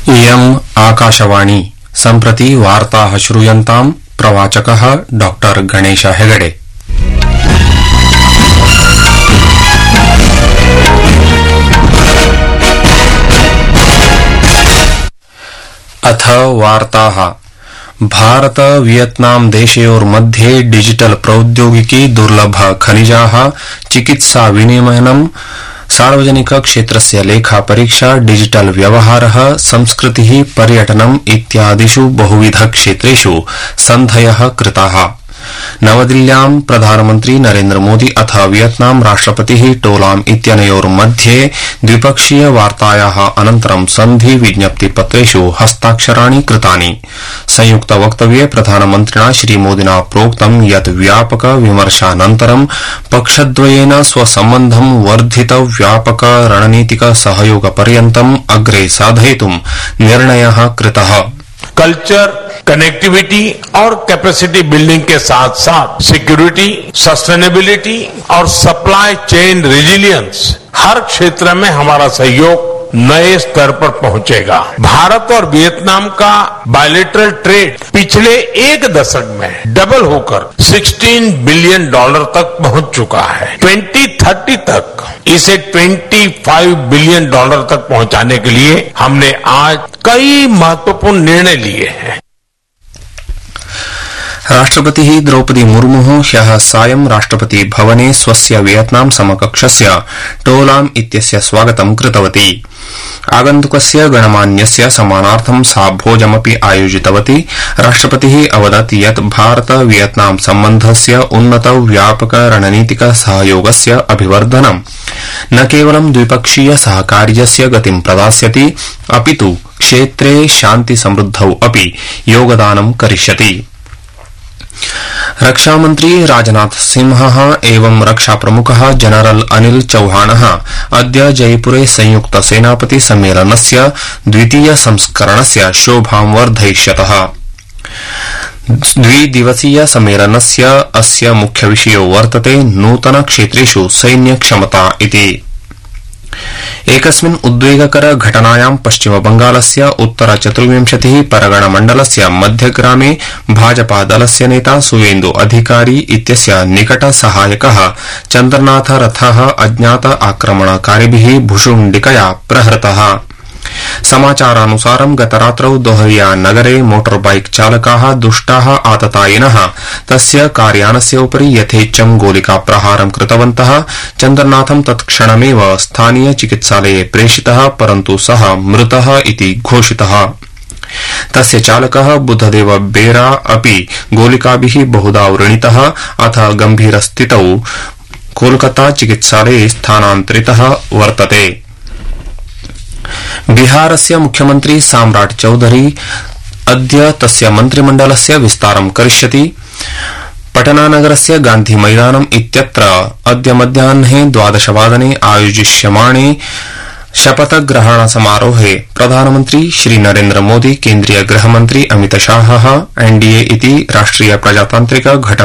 इयम् आकाशवाणी सम्प्रति वार्ताः श्रूयन्ताम् प्रवाचकः डॉ गणेश हेगडे। अथ वार्ताः। भारत वियतनाम देशयोर्मध्ये डिजिटल प्रौद्योगिकी दुर्लभ खनिजाः चिकित्सा विनिमयनं सार्वजनिक क्षेत्रस्य लेखा परीक्षा डिजिटल व्यवहारः संस्कृतिः पर्यटनम् इत्यादिषु बहुविध क्षेत्रेषु सन्धयः कृताः। नवदिल्ल्यां प्रधानमन्त्री नरेन्द्र मोदी अथ वियतनाम राष्ट्रपतिः टोलाम इत्यनयोर्मध्ये द्विपक्षीय वार्तायाः अनन्तरं सन्धि विज्ञप्तिपत्रेषु हस्ताक्षराणि कृतानि। संयुक्त वक्तव्ये प्रधानमन्त्रिणा श्रीमोदिना प्रोक्तं यत् व्यापक विमर्शानन्तरं पक्षद्वयेन स्वसम्बन्धं वर्धित व्यापक रणनीतिक सहयोगपर्यन्तम् अग्रे साधयितुं निर्णयः कृतः। कल्चर, कनेक्टिविटी और कैपेसिटी बिल्डिंग के साथ साथ सिक्योरिटी, सस्टेनेबिलिटी और सप्लाई चेन रेजिलियंस हर क्षेत्र में हमारा सहयोग नए स्तर पर पहुंचेगा। भारत और वियतनाम का बायलैटरल ट्रेड पिछले एक दशक में डबल होकर $16 बिलियन तक पहुंच चुका है। 2030 तक इसे $25 बिलियन तक पहुंचाने के लिए हमने आज कई महत्वपूर्ण निर्णय लिए हैं। राष्ट्रपतिः द्रौपदी मुर्मुः ह्यः सायं राष्ट्रपति भवने स्वस्य वियतनाम समकक्षस्य टोलाम इत्यस्य स्वागतं कृतवती। आगन्तुकस्य गणमान्यस्य सम्मानार्थं सा भोजमपि आयोजितवती। राष्ट्रपतिः अवदत् यत् भारत वियतनाम सम्बन्धस्य उन्नत व्यापक रणनीतिक सहयोगस्य अभिवर्धनं न केवलं द्विपक्षीय सहकार्यस्य गतिं प्रदास्यति अपितु क्षेत्रे शान्ति समृद्धौ अपि योगदानं करिष्यति। रक्षामन्त्री राजनाथ सिंहः एवं रक्षाप्रमुखः जनरल अनिल चौहानः अद्य जयपुरे संयुक्त सेनापति सम्मेलनस्य द्वितीय संस्करणस्य शोभां वर्धयिष्यतः। द्विदिवसीय सम्मेलनस्य अस्य मुख्यविषयो वर्तते नूतन क्षेत्रेषु सैन्यक्षमता इति। एकस्मिन् उद्वेगकर घटनायां पश्चिमबंगालस्य उत्तर 24 परगणमण्डलस्य मध्यग्रामे भाजपा दलस्य नेता सुवेन्दु अधिकारी इत्यस्य निकट सहायकः चन्द्रनाथ रथः अज्ञात आक्रमणकारिभिः भुशुण्डिकया प्रहृतः। समाचारानुसारं गतरात्रौ दोहरिया नगरे मोटरबाइक चालकाः दुष्टाः आततायिनः तस्य कार्यानस्य उपरि यथेच्छं गोलिका प्रहारं कृतवन्तः। चन्द्रनाथं तत्क्षणमेव स्थानीय चिकित्सालये प्रेषितः, परन्तु सः मृतः इति घोषितः। तस्य चालकः बुद्धदेव बेरा अपि गोलिकाभिः बहुधा व्रणितः अथ गंभीरस्थितौ कोलकाता चिकित्सालये स्थानान्तरितः वर्तते। बिहारस्य मुख्यमन्त्री साम्राट चौधरी अद्य तस्य मन्त्रिमण्डलस्य विस्तारं करिष्यति। पटनानगरस्य गान्धी मैदानम् इत्यत्र अद्य मध्याह्ने 12 वादने आयोजिष्यमाणे शपथग्रहण समारोहे प्रधानमन्त्री श्री नरेन्द्र मोदी, केन्द्रीय गृहमन्त्री अमित शाहः, एनडीए इति राष्ट्रिय प्रजातान्त्रिक